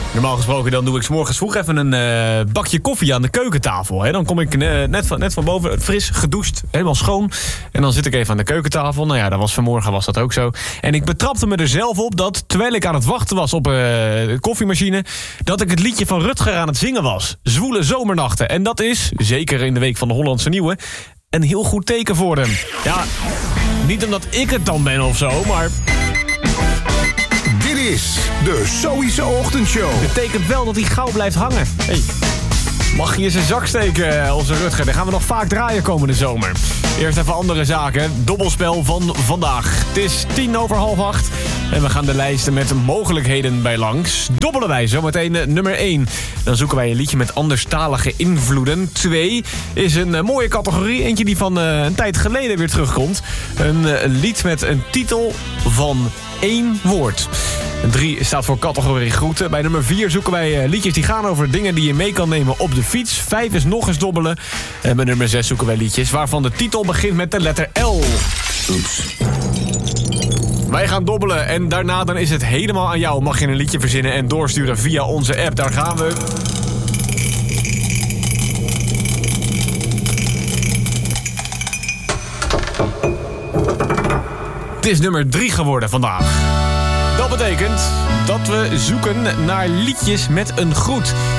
Normaal gesproken dan doe ik 's morgens vroeg even een bakje koffie aan de keukentafel. Hè. Dan kom ik net van boven fris gedoucht, helemaal schoon. En dan zit ik even aan de keukentafel. Nou ja, vanmorgen was dat ook zo. En ik betrapte me er zelf op dat, terwijl ik aan het wachten was op de koffiemachine, dat ik het liedje van Rutger aan het zingen was. Zwoele zomernachten. En dat is, zeker in de week van de Hollandse Nieuwe, een heel goed teken voor hem. Ja, niet omdat ik het dan ben of zo, maar Dit is de Zoïse Ochtendshow. het betekent wel dat hij gauw blijft hangen. Hey. Mag je in zijn zak steken, onze Rutger. Dan gaan we nog vaak draaien komende zomer. Eerst even andere zaken. Dobbelspel van vandaag. Het is 7:10. En we gaan de lijsten met mogelijkheden bij langs. Dobbelen wij zometeen nummer 1. Dan zoeken wij een liedje met anderstalige invloeden. 2 is een mooie categorie. Eentje die van een tijd geleden weer terugkomt. Een lied met een titel van 1 woord. 3 staat voor categorie groeten. Bij nummer 4 zoeken wij liedjes die gaan over dingen die je mee kan nemen op de fiets. 5 is nog eens dobbelen. En bij nummer 6 zoeken wij liedjes waarvan de titel begint met de letter L. Oeps. Wij gaan dobbelen en daarna dan is het helemaal aan jou. Mag je een liedje verzinnen en doorsturen via onze app. Daar gaan we. Het is nummer 3 geworden vandaag. Dat betekent dat we zoeken naar liedjes met een groet.